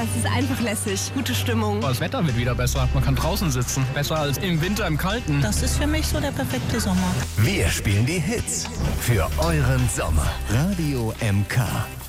Es ist einfach lässig, gute Stimmung. Das Wetter wird wieder besser. Man kann draußen sitzen. Besser als im Winter im Kalten. Das ist für mich so der perfekte Sommer. Wir spielen die Hits für euren Sommer. Radio MK.